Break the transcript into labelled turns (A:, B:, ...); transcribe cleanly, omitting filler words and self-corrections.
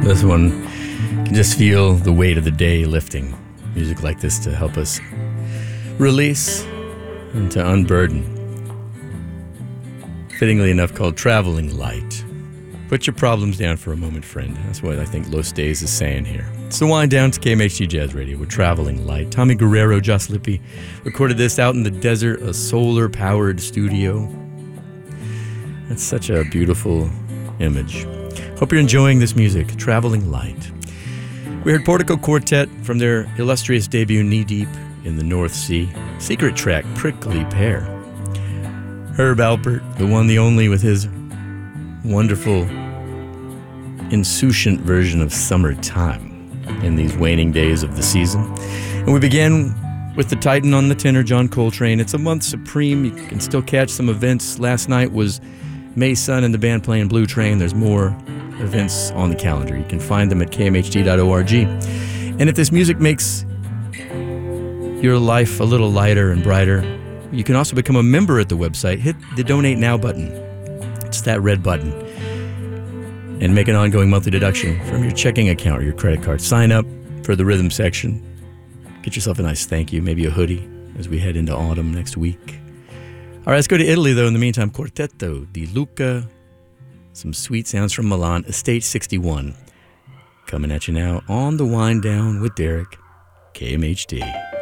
A: This one can just feel the weight of the day lifting. Music like this to help us release and to unburden. Fittingly enough called Traveling Light. Put your problems down for a moment, friend. That's what I think Los Days is saying here. It's the wind down to KMHD Jazz Radio with Traveling Light. Tommy Guerrero, Joss Lippy recorded this out in the desert, a solar-powered studio. That's such a beautiful image. Hope you're enjoying this music, Traveling Light. We heard Portico Quartet from their illustrious debut, Knee Deep in the North Sea. Secret track, Prickly Pear. Herb Alpert, the one, the only, with his wonderful, insouciant version of Summertime in these waning days of the season. And we began with the Titan on the tenor, John Coltrane. It's a month supreme. You can still catch some events. Last night was May Sun and the band playing Blue Train. There's more events on the calendar. You can find them at kmhd.org. And if this music makes your life a little lighter and brighter, you can also become a member at the website. Hit the Donate Now button. It's that red button. And make an ongoing monthly deduction from your checking account or your credit card. Sign up for the rhythm section. Get yourself a nice thank you, maybe a hoodie as we head into autumn next week. All right, let's go to Italy, though. In the meantime, Quartetto di Lucca. Some sweet sounds from Milan, Estate 61. Coming at you now on the Wind Down with Derek, KMHD.